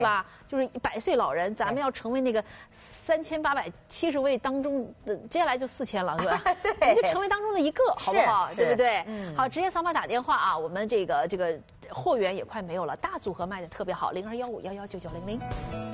吧？就是100岁老人，咱们要成为那个3870位当中的，接下来就4000了，是吧？ 对， 我们就成为当中的一个，好不好？对不对？好，直接扫码打电话啊！我们这个货源也快没有了，大组合卖的特别好，0215119900。